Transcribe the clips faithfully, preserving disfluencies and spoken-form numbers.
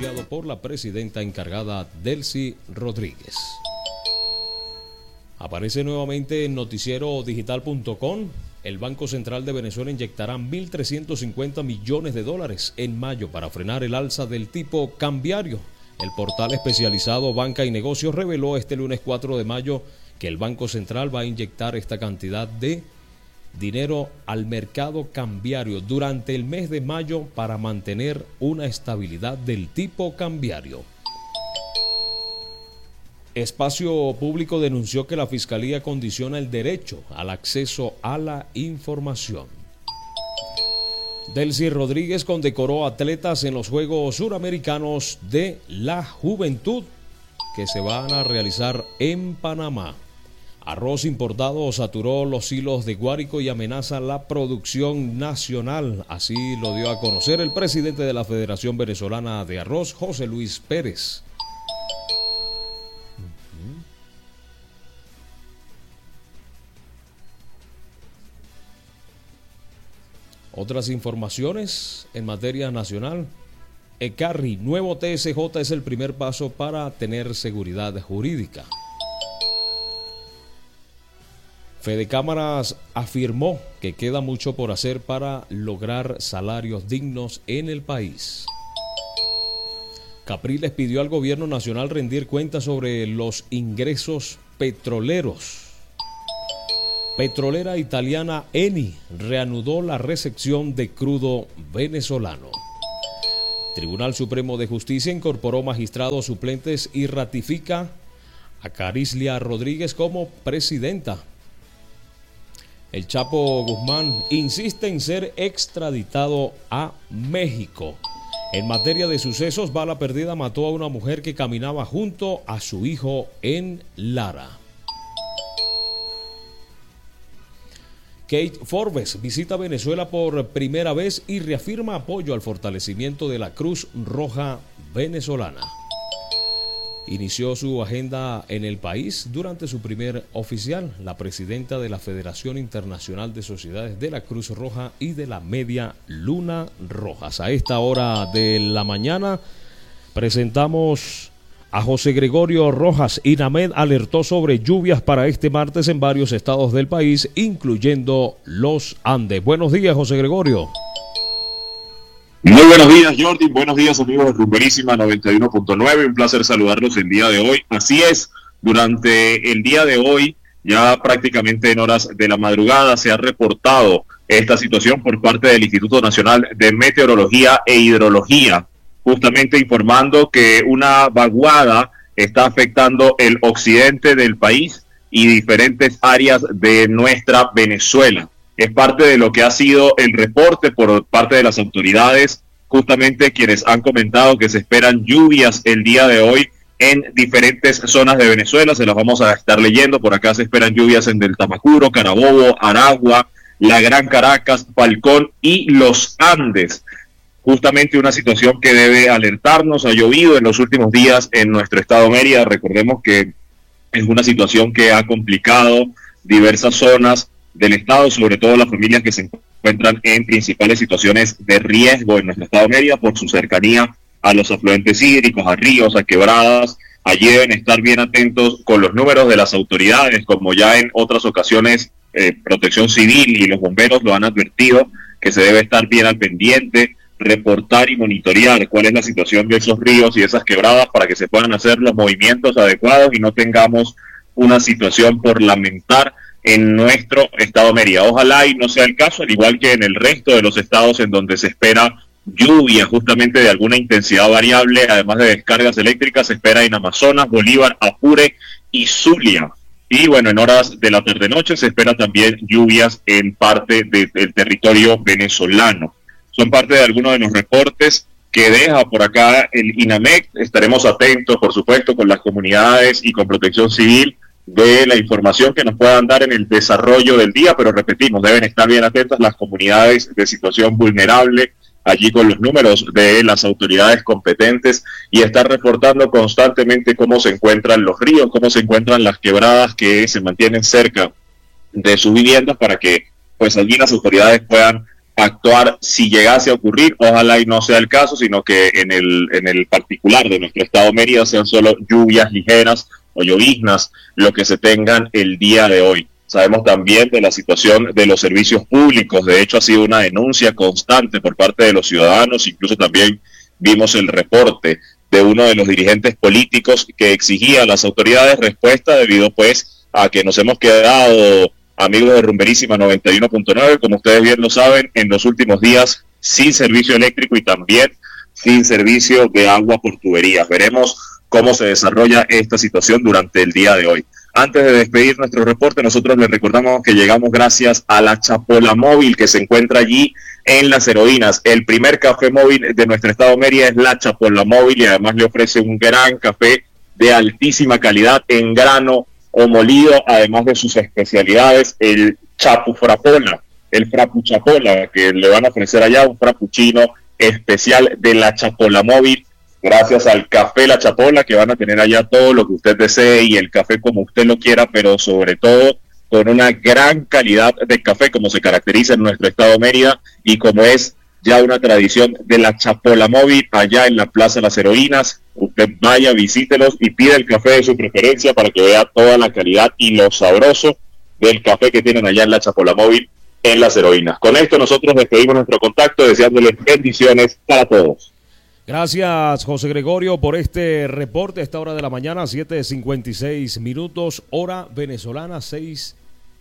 anunciado por la presidenta encargada Delcy Rodríguez. Aparece nuevamente en noticiero digital punto com. El Banco Central de Venezuela inyectará mil trescientos cincuenta millones de dólares en mayo para frenar el alza del tipo cambiario. El portal especializado Banca y Negocios reveló este lunes cuatro de mayo que el Banco Central va a inyectar esta cantidad de dinero al mercado cambiario durante el mes de mayo para mantener una estabilidad del tipo cambiario. Espacio Público denunció que la Fiscalía condiciona el derecho al acceso a la información. Delcy Rodríguez condecoró atletas en los Juegos Suramericanos de la Juventud que se van a realizar en Panamá. Arroz importado saturó los hilos de Guárico y amenaza la producción nacional. Así lo dio a conocer el presidente de la Federación Venezolana de Arroz, José Luis Pérez. Otras informaciones en materia nacional. ECARRI, nuevo T S J, es el primer paso para tener seguridad jurídica. Fedecámaras afirmó que queda mucho por hacer para lograr salarios dignos en el país. Capriles pidió al gobierno nacional rendir cuentas sobre los ingresos petroleros. Petrolera italiana Eni reanudó la recepción de crudo venezolano. Tribunal Supremo de Justicia incorporó magistrados suplentes y ratifica a Carislia Rodríguez como presidenta. El Chapo Guzmán insiste en ser extraditado a México. En materia de sucesos, bala perdida mató a una mujer que caminaba junto a su hijo en Lara. Kate Forbes visita Venezuela por primera vez y reafirma apoyo al fortalecimiento de la Cruz Roja venezolana. Inició su agenda en el país durante su primer oficial, la presidenta de la Federación Internacional de Sociedades de la Cruz Roja y de la Media Luna Rojas. A esta hora de la mañana presentamos a José Gregorio Rojas. INAMED alertó sobre lluvias para este martes en varios estados del país, incluyendo los Andes. Buenos días, José Gregorio. Muy buenos días, Jordi. Buenos días, amigos de Rumberísima noventa y uno punto nueve. Un placer saludarlos el día de hoy. Así es, durante el día de hoy, ya prácticamente en horas de la madrugada, se ha reportado esta situación por parte del Instituto Nacional de Meteorología e Hidrología, justamente informando que una vaguada está afectando el occidente del país y diferentes áreas de nuestra Venezuela. Es parte de lo que ha sido el reporte por parte de las autoridades, justamente quienes han comentado que se esperan lluvias el día de hoy en diferentes zonas de Venezuela. Se las vamos a estar leyendo. Por acá se esperan lluvias en Del Tamacuro, Carabobo, Aragua, la Gran Caracas, Falcón y los Andes. Justamente una situación que debe alertarnos. Ha llovido en los últimos días en nuestro estado Mérida. Recordemos que es una situación que ha complicado diversas zonas del estado, sobre todo las familias que se encuentran en principales situaciones de riesgo en nuestro estado Mérida por su cercanía a los afluentes hídricos, a ríos, a quebradas. Allí deben estar bien atentos con los números de las autoridades, como ya en otras ocasiones eh, Protección Civil y los bomberos lo han advertido, que se debe estar bien al pendiente, reportar y monitorear cuál es la situación de esos ríos y esas quebradas para que se puedan hacer los movimientos adecuados y no tengamos una situación por lamentar en nuestro estado Mérida. Ojalá y no sea el caso, al igual que en el resto de los estados en donde se espera lluvia justamente de alguna intensidad variable, además de descargas eléctricas, se espera en Amazonas, Bolívar, Apure y Zulia. Y bueno, en horas de la tarde-noche se espera también lluvias en parte de, del territorio venezolano. Son parte de algunos de los reportes que deja por acá el INAMED. Estaremos atentos, por supuesto, con las comunidades y con Protección Civil de la información que nos puedan dar en el desarrollo del día, pero repetimos, deben estar bien atentas las comunidades de situación vulnerable, allí con los números de las autoridades competentes y estar reportando constantemente cómo se encuentran los ríos, cómo se encuentran las quebradas que se mantienen cerca de sus viviendas para que pues allí las autoridades puedan actuar si llegase a ocurrir. Ojalá y no sea el caso, sino que en el, en el particular de nuestro estado Mérida sean solo lluvias ligeras o lloviznas lo que se tengan el día de hoy. Sabemos también de la situación de los servicios públicos. De hecho, ha sido una denuncia constante por parte de los ciudadanos. Incluso también vimos el reporte de uno de los dirigentes políticos que exigía a las autoridades respuesta debido pues a que nos hemos quedado, amigos de Rumberísima noventa y uno punto nueve, como ustedes bien lo saben, en los últimos días sin servicio eléctrico y también sin servicio de agua por tuberías. Veremos cómo se desarrolla esta situación durante el día de hoy. Antes de despedir nuestro reporte, nosotros les recordamos que llegamos gracias a la Chapola Móvil, que se encuentra allí en Las Heroínas. El primer café móvil de nuestro estado Mérida es la Chapola Móvil y además le ofrece un gran café de altísima calidad en grano o molido, además de sus especialidades, el Chapu Frapola, el Frapu Chapola, que le van a ofrecer allá un frappuccino especial de la Chapola Móvil. Gracias al café La Chapola, que van a tener allá todo lo que usted desee y el café como usted lo quiera, pero sobre todo con una gran calidad de café como se caracteriza en nuestro estado Mérida y como es ya una tradición de la Chapola Móvil allá en la Plaza Las Heroínas. Usted vaya, visítelos y pida el café de su preferencia para que vea toda la calidad y lo sabroso del café que tienen allá en la Chapola Móvil en Las Heroínas. Con esto nosotros despedimos nuestro contacto deseándoles bendiciones para todos. Gracias, José Gregorio, por este reporte a esta hora de la mañana, siete cincuenta y seis minutos, hora venezolana, seis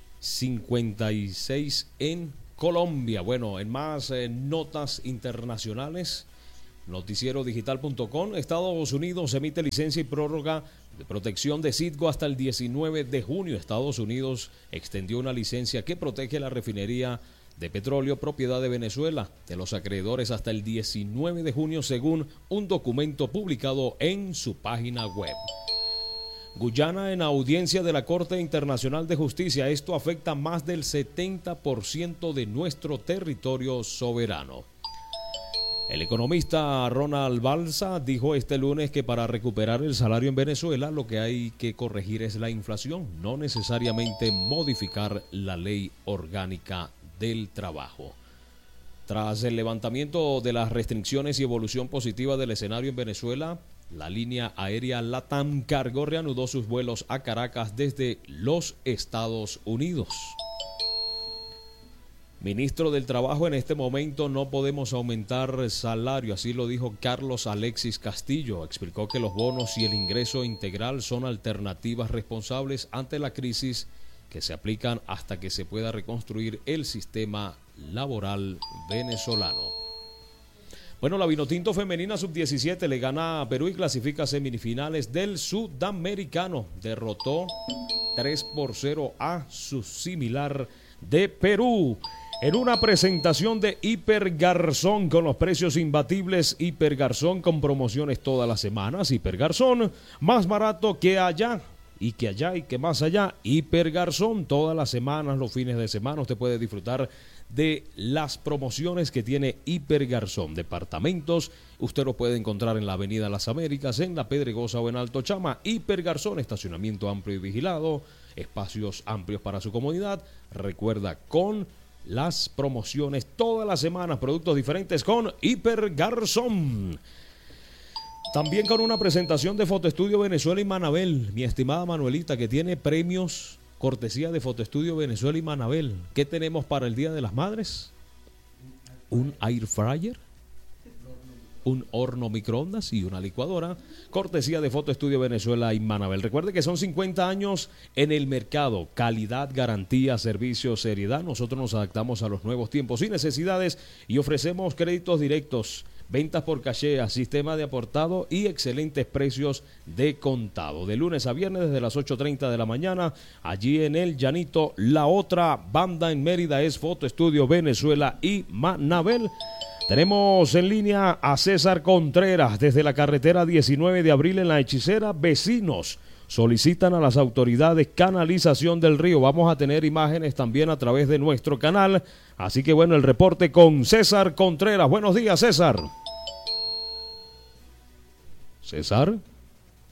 cincuenta y seis en Colombia. Bueno, en más eh, notas internacionales, noticiero digital punto com, Estados Unidos emite licencia y prórroga de protección de Citgo hasta el diecinueve de junio. Estados Unidos extendió una licencia que protege la refinería de petróleo propiedad de Venezuela de los acreedores hasta el diecinueve de junio, según un documento publicado en su página web. Guyana en audiencia de la Corte Internacional de Justicia. Esto afecta más del setenta por ciento de nuestro territorio soberano. El economista Ronald Balsa dijo este lunes que para recuperar el salario en Venezuela lo que hay que corregir es la inflación, no necesariamente modificar la ley orgánica del trabajo. Tras el levantamiento de las restricciones y evolución positiva del escenario en Venezuela, la línea aérea LATAM Cargo reanudó sus vuelos a Caracas desde los Estados Unidos. Ministro del Trabajo, en este momento no podemos aumentar salario, así lo dijo Carlos Alexis Castillo. Explicó que los bonos y el ingreso integral son alternativas responsables ante la crisis que se aplican hasta que se pueda reconstruir el sistema laboral venezolano. Bueno, la Vinotinto femenina sub diecisiete le gana a Perú y clasifica a semifinales del Sudamericano. Derrotó tres por cero a su similar de Perú. En una presentación de Hiper Garzón con los precios imbatibles, Hiper Garzón con promociones todas las semanas. Hiper Garzón, más barato que allá. Y que allá y que más allá, Hiper Garzón, todas las semanas, los fines de semana, usted puede disfrutar de las promociones que tiene Hiper Garzón. Departamentos, usted lo puede encontrar en la Avenida Las Américas, en La Pedregosa o en Alto Chama. Hiper Garzón, estacionamiento amplio y vigilado, espacios amplios para su comodidad. Recuerda, con las promociones todas las semanas, productos diferentes con Hiper Garzón. También con una presentación de Fotoestudio Venezuela y Manabel, mi estimada Manuelita, que tiene premios cortesía de Fotoestudio Venezuela y Manabel. ¿Qué tenemos para el Día de las Madres? Un air fryer, un horno microondas y una licuadora, cortesía de Fotoestudio Venezuela y Manabel. Recuerde que son cincuenta años en el mercado, calidad, garantía, servicio, seriedad. Nosotros nos adaptamos a los nuevos tiempos y necesidades y ofrecemos créditos directos, ventas por cachea, sistema de aportado y excelentes precios de contado. De lunes a viernes desde las ocho treinta de la mañana, allí en el Llanito. La otra banda en Mérida es Fotoestudio Venezuela y Manabel. Tenemos en línea a César Contreras desde la carretera diecinueve de abril en La Hechicera. Vecinos solicitan a las autoridades canalización del río. Vamos a tener imágenes también a través de nuestro canal. Así que bueno, el reporte con César Contreras. Buenos días, César. César.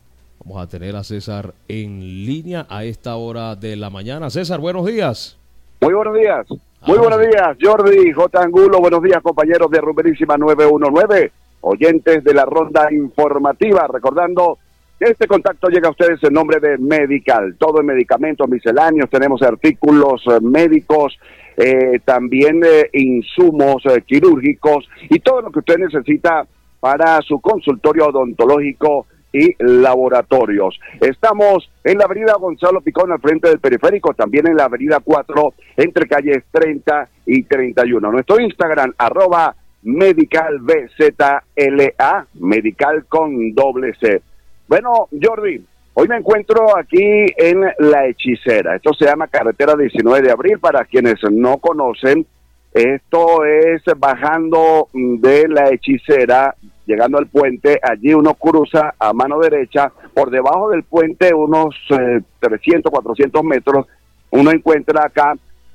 Vamos a tener a César en línea a esta hora de la mañana. César, buenos días. Muy buenos días. Muy buenos días, Jordi, J. Angulo. Buenos días, compañeros de Rumberísima nueve uno nueve, oyentes de la ronda informativa. Recordando que este contacto llega a ustedes en nombre de Medical. Todo en medicamentos misceláneos. Tenemos artículos eh, médicos, eh, también eh, insumos eh, quirúrgicos y todo lo que usted necesita para su consultorio odontológico y laboratorios. Estamos en la avenida Gonzalo Picón al frente del periférico, también en la avenida cuatro entre calles treinta y treinta y uno. Nuestro Instagram, arroba Medical B Z L A, Medical con doble C. Bueno, Jordi, hoy me encuentro aquí en La Hechicera. Esto se llama Carretera diecinueve de abril, para quienes no conocen. Esto es bajando de La Hechicera, llegando al puente. Allí uno cruza a mano derecha, por debajo del puente unos eh, trescientos, cuatrocientos metros, uno encuentra acá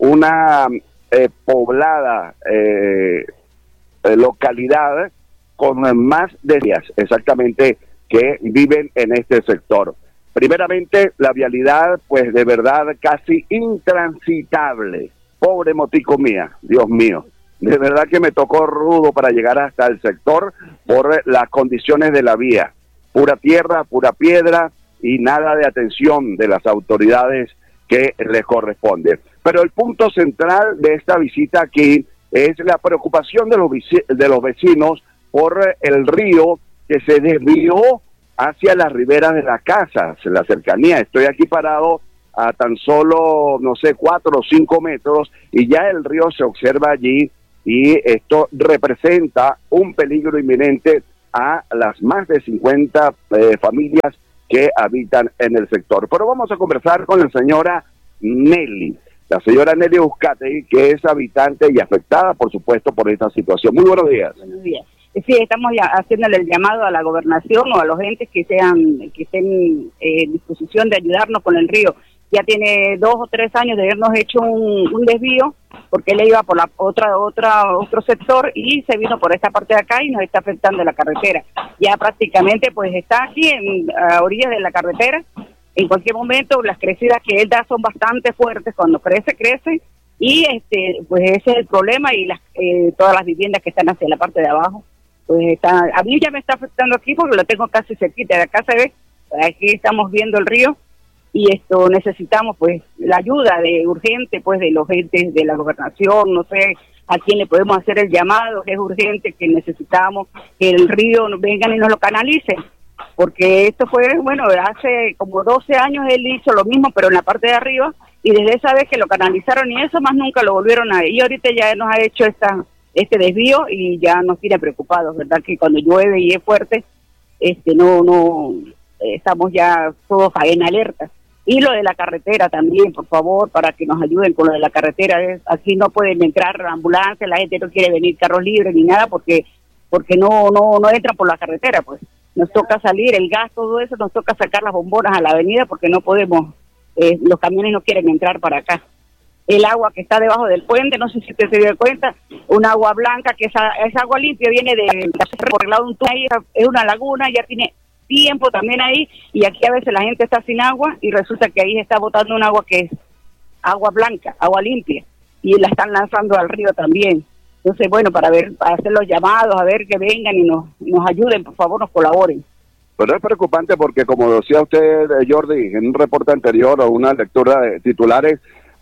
una eh, poblada eh, eh, localidad con más de días exactamente que viven en este sector. Primeramente, la vialidad, pues de verdad casi intransitable. Pobre motico mía, Dios mío. De verdad que me tocó rudo para llegar hasta el sector por las condiciones de la vía. Pura tierra, pura piedra y nada de atención de las autoridades que les corresponde. Pero el punto central de esta visita aquí es la preocupación de los, de los vecinos por el río que se desvió hacia las riberas de las casas, en la cercanía. Estoy aquí parado a tan solo, no sé, cuatro o cinco metros y ya el río se observa allí, y esto representa un peligro inminente a las más de cincuenta eh, familias que habitan en el sector. Pero vamos a conversar con la señora Nelly, la señora Nelly Uzcategui, que es habitante y afectada, por supuesto, por esta situación. Muy buenos días. Buenos días. Sí, estamos ya haciéndole el llamado a la gobernación o a los entes que sean que estén eh, en disposición de ayudarnos con el río. Ya tiene dos o tres años de habernos hecho un, un desvío, porque él iba por la otra otra otro sector y se vino por esta parte de acá y nos está afectando la carretera. Ya prácticamente pues está aquí en a orillas de la carretera. En cualquier momento las crecidas que él da son bastante fuertes. Cuando crece, crece, y este pues ese es el problema. Y las eh, todas las viviendas que están hacia la parte de abajo, pues está, a mí ya me está afectando aquí porque lo tengo casi cerquita. De acá se ve, aquí estamos viendo el río. Y esto necesitamos pues la ayuda de urgente pues de los entes de la gobernación, no sé a quién le podemos hacer el llamado, que es urgente, que necesitamos que el río vengan y nos lo canalicen, porque esto fue, bueno, hace como doce años él hizo lo mismo, pero en la parte de arriba, y desde esa vez que lo canalizaron y eso más nunca lo volvieron a, y ahorita ya nos ha hecho esta este desvío y ya nos tiene preocupados, ¿verdad? Que cuando llueve y es fuerte, este no, no, estamos ya todos en alerta. Y lo de la carretera también, por favor, para que nos ayuden con lo de la carretera. Es, aquí no pueden entrar ambulancias, la gente no quiere venir carros libres ni nada porque porque no no no entran por la carretera, pues. Nos toca salir, el gas, todo eso, nos toca sacar las bombonas a la avenida porque no podemos, eh, los camiones no quieren entrar para acá. El agua que está debajo del puente, no sé si usted se dio cuenta, un agua blanca, que esa, esa agua limpia viene de por el lado de un túnel, es una laguna, ya tiene tiempo también ahí, y aquí a veces la gente está sin agua y resulta que ahí está botando un agua que es agua blanca, agua limpia, y la están lanzando al río también. Entonces, bueno, para ver, para hacer los llamados, a ver que vengan y nos, nos ayuden, por favor, nos colaboren. Pero es preocupante porque, como decía usted, Jordi, en un reporte anterior o una lectura de titulares,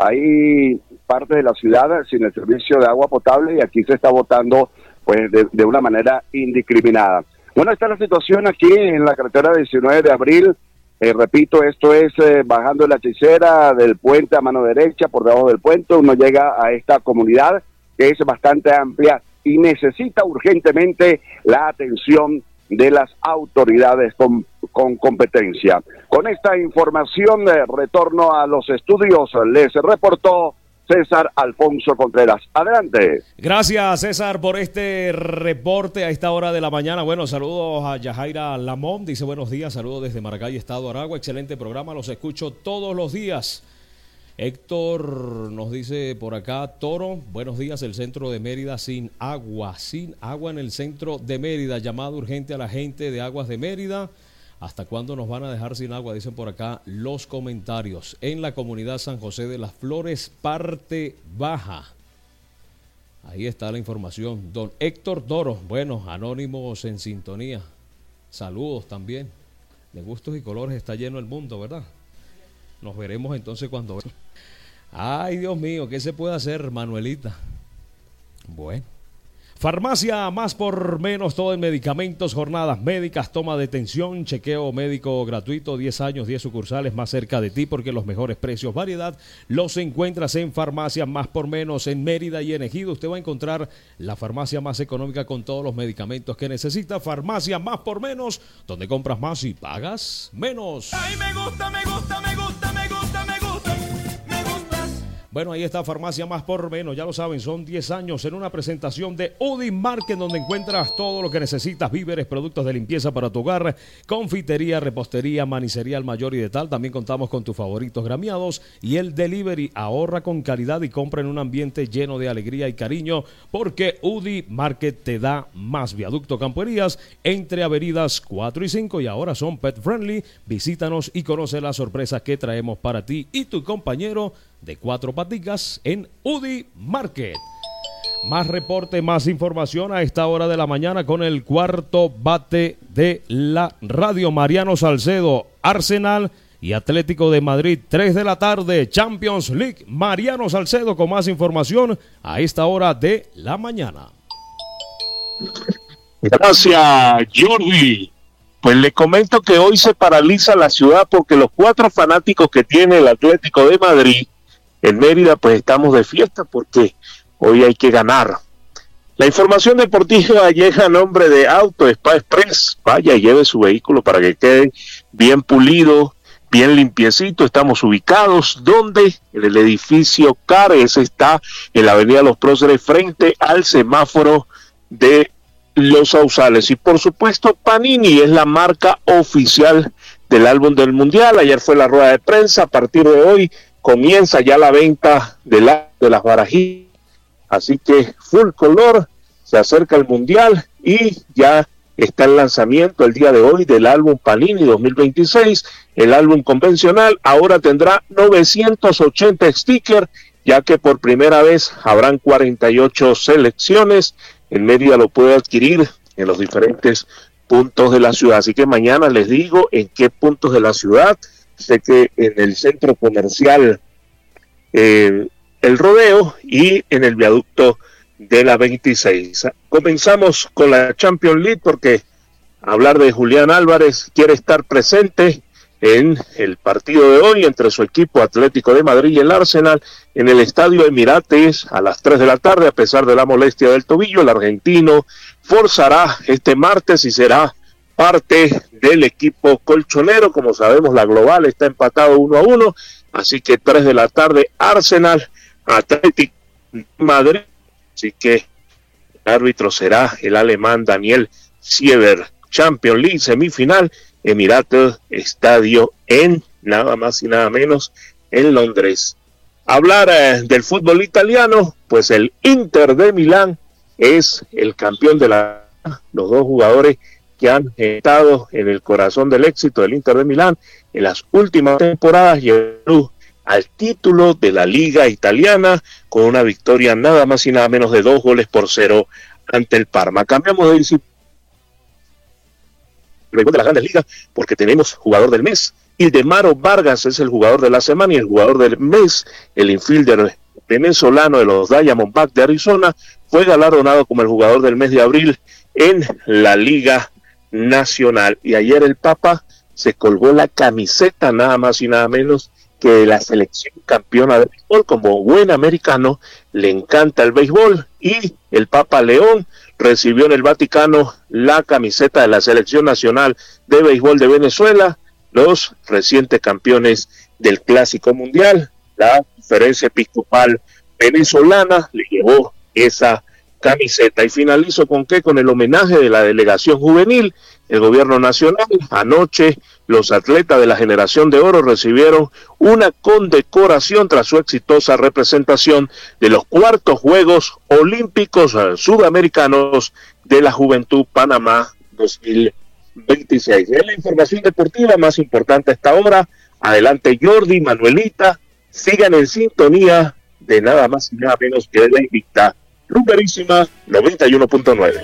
hay parte de la ciudad sin el servicio de agua potable y aquí se está botando pues de, de una manera indiscriminada. Bueno, está la situación aquí en la carretera diecinueve de abril. Eh, repito, esto es eh, bajando la Hechicera del puente a mano derecha, por debajo del puente, uno llega a esta comunidad que es bastante amplia y necesita urgentemente la atención de las autoridades con, con competencia. Con esta información, eh, retorno a los estudios, les reportó César Alfonso Contreras. Adelante. Gracias, César, por este reporte a esta hora de la mañana. Bueno, saludos a Yajaira Lamón, dice buenos días, saludos desde Maracay, Estado Aragua, excelente programa, los escucho todos los días. Héctor nos dice por acá, Toro, buenos días, el centro de Mérida sin agua, sin agua en el centro de Mérida, llamado urgente a la gente de Aguas de Mérida ¿Hasta cuándo nos van a dejar sin agua? Dicen por acá los comentarios. En la comunidad San José de las Flores, parte baja. Ahí está la información. Don Héctor Toro, bueno, anónimos en sintonía. Saludos también. De gustos y colores está lleno el mundo, ¿verdad? Nos veremos entonces cuando... Ay, Dios mío, ¿qué se puede hacer, Manuelita? Bueno. Farmacia Más por Menos, todo en medicamentos, jornadas médicas, toma de tensión, chequeo médico gratuito, diez años, diez sucursales más cerca de ti, porque los mejores precios, variedad, los encuentras en Farmacia Más por Menos, en Mérida y en Ejido. Usted va a encontrar la farmacia más económica con todos los medicamentos que necesita. Farmacia Más por Menos, donde compras más y pagas menos. Ay, me gusta, me gusta, me gusta, me gusta, me gusta, me gusta. Bueno, ahí está Farmacia Más por Menos, ya lo saben, son diez años en una presentación de U D I Market, donde encuentras todo lo que necesitas, víveres, productos de limpieza para tu hogar, confitería, repostería, manicería al mayor y de tal. También contamos con tus favoritos gramiados y el delivery. Ahorra con calidad y compra en un ambiente lleno de alegría y cariño, porque U D I Market te da más. Viaducto Campoerías, entre avenidas cuatro y cinco, y ahora son pet friendly. Visítanos y conoce las sorpresas que traemos para ti y tu compañero de cuatro paticas en U D I Market. Más reporte, más información a esta hora de la mañana con el cuarto bate de la radio. Mariano Salcedo, Arsenal y Atlético de Madrid, tres de la tarde, Champions League. Mariano Salcedo con más información a esta hora de la mañana. Gracias, Jordi. Pues le comento que hoy se paraliza la ciudad porque los cuatro fanáticos que tiene el Atlético de Madrid en Mérida, pues estamos de fiesta porque hoy hay que ganar. La información deportiva llega a nombre de Auto Spa Express. Vaya y lleve su vehículo para que quede bien pulido, bien limpiecito. Estamos ubicados donde en el edificio Cares está en la avenida Los Próceres frente al semáforo de Los Sausales. Y por supuesto Panini es la marca oficial del álbum del Mundial. Ayer fue la rueda de prensa. A partir de hoy comienza ya la venta de, la, de las barajitas, así que full color, se acerca el Mundial y ya está el lanzamiento el día de hoy del álbum Panini dos mil veintiséis. El álbum convencional ahora tendrá novecientos ochenta stickers, ya que por primera vez habrán cuarenta y ocho selecciones. En Mérida lo puede adquirir en los diferentes puntos de la ciudad, así que mañana les digo en qué puntos de la ciudad. Sé que en el centro comercial eh, El Rodeo y en el viaducto de la veintiséis. Comenzamos con la Champions League porque hablar de Julián Álvarez, quiere estar presente en el partido de hoy entre su equipo Atlético de Madrid y el Arsenal en el Estadio Emirates a las tres de la tarde. A pesar de la molestia del tobillo, el argentino forzará este martes y será parte del equipo colchonero. Como sabemos, la global está empatado uno a uno, así que tres de la tarde Arsenal, Atlético de Madrid, así que el árbitro será el alemán Daniel Sieber. Champions League semifinal, Emirates Estadio en nada más y nada menos en Londres. Hablar eh, del fútbol italiano, pues el Inter de Milán es el campeón de la... Los dos jugadores que han estado en el corazón del éxito del Inter de Milán en las últimas temporadas, llegó al título de la Liga Italiana con una victoria nada más y nada menos de dos goles por cero ante el Parma. Cambiamos de disciplina de las grandes ligas porque tenemos jugador del mes. Ildemaro Vargas es el jugador de la semana y el jugador del mes, el infielder venezolano de los Diamondbacks de Arizona, fue galardonado como el jugador del mes de abril en la Liga Nacional. Y ayer el Papa se colgó la camiseta nada más y nada menos que de la selección campeona de béisbol. Como buen americano le encanta el béisbol y el Papa León recibió en el Vaticano la camiseta de la selección nacional de béisbol de Venezuela, los recientes campeones del Clásico Mundial. La Conferencia Episcopal venezolana le llevó esa camiseta. Y finalizo con qué, con el homenaje de la delegación juvenil. El gobierno nacional, anoche los atletas de la generación de oro recibieron una condecoración tras su exitosa representación de los cuartos Juegos Olímpicos Sudamericanos de la Juventud Panamá dos mil veintiséis. Es la información deportiva más importante hasta ahora. Adelante Jordi, Manuelita, sigan en sintonía de nada más y nada menos que de la invicta Rumberísima noventa y uno punto nueve.